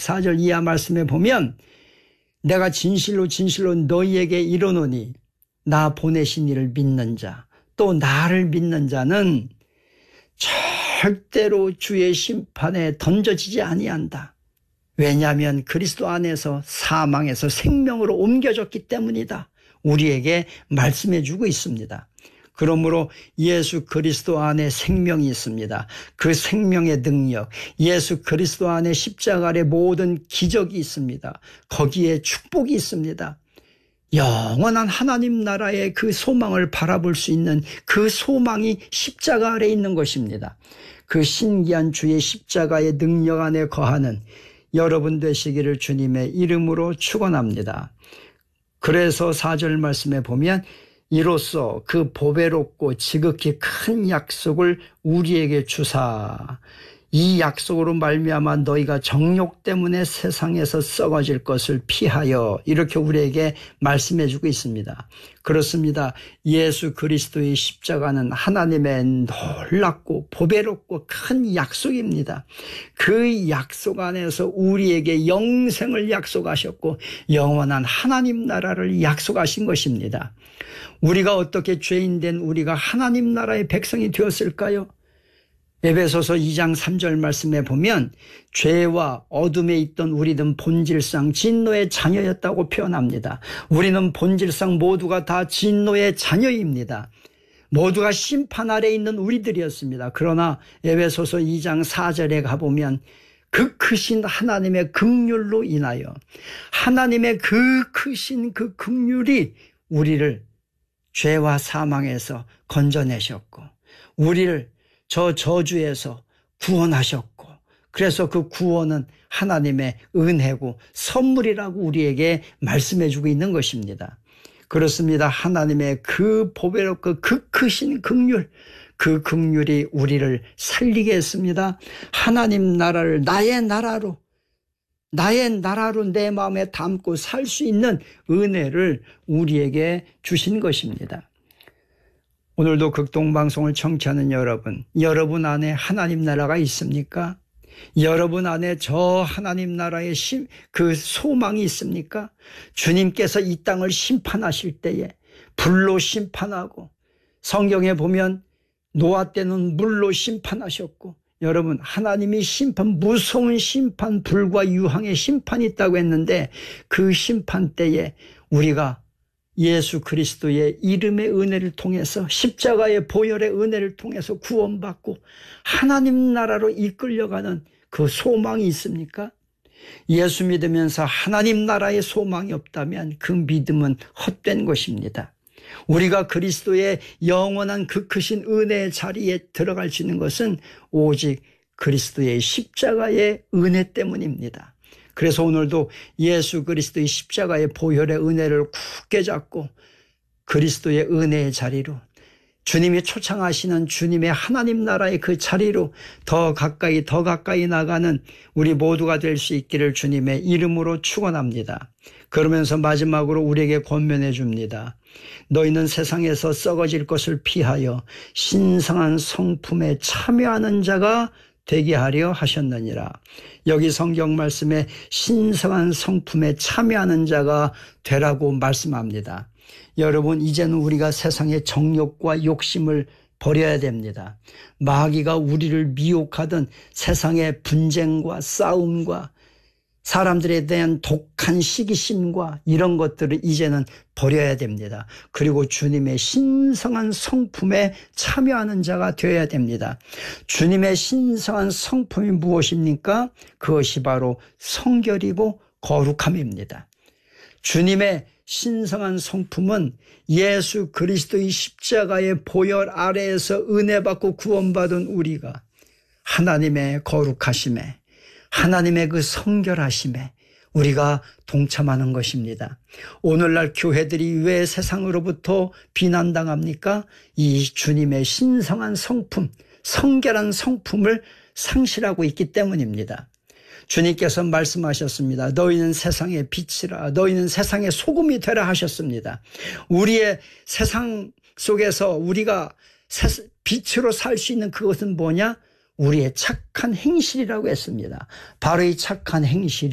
14절 이하 말씀에 보면 내가 진실로 진실로 너희에게 이르노니 나 보내신 이를 믿는 자 또 나를 믿는 자는 절대로 주의 심판에 던져지지 아니한다. 왜냐하면 그리스도 안에서 사망에서 생명으로 옮겨졌기 때문이다. 우리에게 말씀해 주고 있습니다. 그러므로 예수 그리스도 안에 생명이 있습니다. 그 생명의 능력, 예수 그리스도 안에 십자가 아래 모든 기적이 있습니다. 거기에 축복이 있습니다. 영원한 하나님 나라의 그 소망을 바라볼 수 있는 그 소망이 십자가 아래 있는 것입니다. 그 신기한 주의 십자가의 능력 안에 거하는 여러분 되시기를 주님의 이름으로 축원합니다. 그래서 4절 말씀에 보면 이로써 그 보배롭고 지극히 큰 약속을 우리에게 주사 이 약속으로 말미암아 너희가 정욕 때문에 세상에서 썩어질 것을 피하여 이렇게 우리에게 말씀해 주고 있습니다. 그렇습니다. 예수 그리스도의 십자가는 하나님의 놀랍고 보배롭고 큰 약속입니다. 그 약속 안에서 우리에게 영생을 약속하셨고 영원한 하나님 나라를 약속하신 것입니다. 우리가 어떻게 죄인된 우리가 하나님 나라의 백성이 되었을까요? 에베소서 2장 3절 말씀에 보면 죄와 어둠에 있던 우리는 본질상 진노의 자녀였다고 표현합니다. 우리는 본질상 모두가 다 진노의 자녀입니다. 모두가 심판 아래 있는 우리들이었습니다. 그러나 에베소서 2장 4절에 가보면 그 크신 하나님의 긍휼로 인하여 하나님의 그 크신 그 긍휼이 우리를 죄와 사망에서 건져내셨고 우리를 저 저주에서 구원하셨고 그래서 그 구원은 하나님의 은혜고 선물이라고 우리에게 말씀해 주고 있는 것입니다. 그렇습니다. 하나님의 그 보배롭고 그 크신 긍휼 그 긍휼이 우리를 살리게 했습니다. 하나님 나라를 나의 나라로 내 마음에 담고 살 수 있는 은혜를 우리에게 주신 것입니다. 오늘도 극동방송을 청취하는 여러분 안에 하나님 나라가 있습니까? 여러분 안에 저 하나님 나라의 그 소망이 있습니까? 주님께서 이 땅을 심판하실 때에 불로 심판하고 성경에 보면 노아 때는 물로 심판하셨고 여러분 하나님이 무서운 심판 불과 유황의 심판이 있다고 했는데 그 심판 때에 우리가 예수 그리스도의 이름의 은혜를 통해서 십자가의 보혈의 은혜를 통해서 구원받고 하나님 나라로 이끌려가는 그 소망이 있습니까? 예수 믿으면서 하나님 나라의 소망이 없다면 그 믿음은 헛된 것입니다. 우리가 그리스도의 영원한 그 크신 은혜의 자리에 들어갈 수 있는 것은 오직 그리스도의 십자가의 은혜 때문입니다. 그래서 오늘도 예수 그리스도의 십자가의 보혈의 은혜를 굳게 잡고 그리스도의 은혜의 자리로 주님이 초청하시는 주님의 하나님 나라의 그 자리로 더 가까이 나가는 우리 모두가 될 수 있기를 주님의 이름으로 축원합니다. 그러면서 마지막으로 우리에게 권면해 줍니다. 너희는 세상에서 썩어질 것을 피하여 신성한 성품에 참여하는 자가 되게 하려 하셨느니라. 여기 성경 말씀에 신성한 성품에 참여하는 자가 되라고 말씀합니다. 여러분 이제는 우리가 세상의 정욕과 욕심을 버려야 됩니다. 마귀가 우리를 미혹하던 세상의 분쟁과 싸움과 사람들에 대한 독한 시기심과 이런 것들을 이제는 버려야 됩니다. 그리고 주님의 신성한 성품에 참여하는 자가 되어야 됩니다. 주님의 신성한 성품이 무엇입니까? 그것이 바로 성결이고 거룩함입니다. 주님의 신성한 성품은 예수 그리스도의 십자가의 보혈 아래에서 은혜 받고 구원받은 우리가 하나님의 거룩하심에 하나님의 그 성결하심에 우리가 동참하는 것입니다. 오늘날 교회들이 왜 세상으로부터 비난당합니까? 이 주님의 신성한 성품, 성결한 성품을 상실하고 있기 때문입니다. 주님께서 말씀하셨습니다. 너희는 세상의 빛이라, 너희는 세상의 소금이 되라 하셨습니다. 우리의 세상 속에서 우리가 빛으로 살 수 있는 그것은 뭐냐? 우리의 착한 행실이라고 했습니다. 바로 이 착한 행실이